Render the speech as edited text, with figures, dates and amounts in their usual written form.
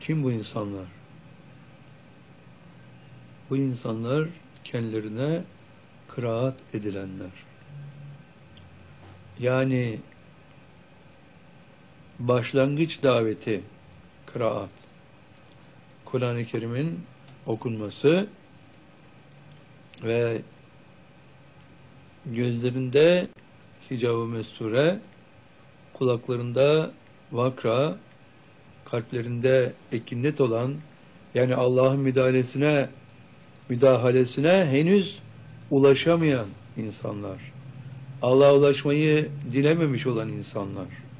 Kim bu insanlar? Bu insanlar kendilerine kıraat edilenler. Yani başlangıç daveti, kıraat. Kur'an-ı Kerim'in okunması ve gözlerinde hicab-ı mesture, kulaklarında vakra, kalplerinde ekinnet olan, yani Allah'ın müdahalesine henüz ulaşamayan insanlar, Allah'a ulaşmayı dilememiş olan insanlar.